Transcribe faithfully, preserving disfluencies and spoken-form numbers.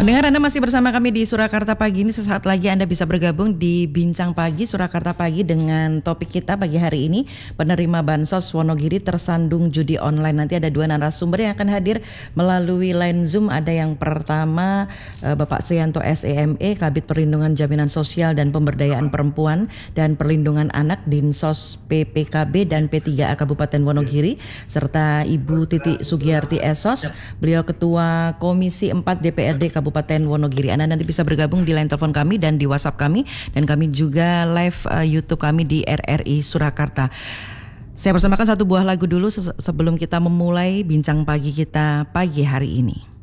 Pendengar, Anda masih bersama kami di Surakarta Pagi ini. Sesaat lagi Anda bisa bergabung di Bincang Pagi Surakarta Pagi dengan topik kita pagi hari ini, penerima Bansos Wonogiri tersandung judi online. Nanti ada dua narasumber yang akan hadir melalui line Zoom. Ada yang pertama Bapak Srianto S E M E, Kabid Perlindungan Jaminan Sosial dan Pemberdayaan Perempuan dan Perlindungan Anak Dinsos P P K B dan P tiga A Kabupaten Wonogiri, serta Ibu Titi Sugiyarti Esos, beliau Ketua Komisi empat D P R D Kabupaten Wonogiri. Anda nanti bisa bergabung di line telepon kami dan di WhatsApp kami, dan kami juga live uh, YouTube kami di R R I Surakarta. Saya persembahkan satu buah lagu dulu sebelum kita memulai bincang pagi kita pagi hari ini.